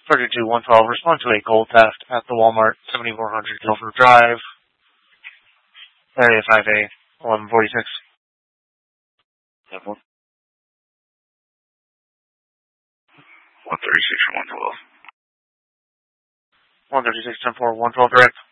32-112, respond to a gold theft at the Walmart, 7400 Guilford Drive, area 5A, 1146. 136 or 112. 136-10-4, 112 direct.